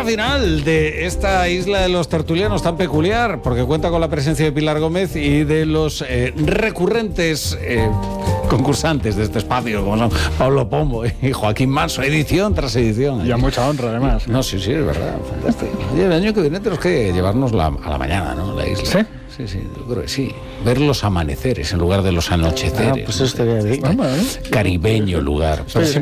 final de esta isla de los tertulianos tan peculiar, porque cuenta con la presencia de Pilar Gómez y de los recurrentes concursantes de este espacio, como son Pablo Pombo y Joaquín Manso, edición tras edición. Y a mucha honra, además. No, sí, es verdad, fantástico. Y el año que viene tenemos que llevarnos a la mañana, ¿no? La isla. ¿Sí? Sí, yo creo que sí. Ver los amaneceres en lugar de los anocheceres. Pues eso estaría bien. Caribeño lugar.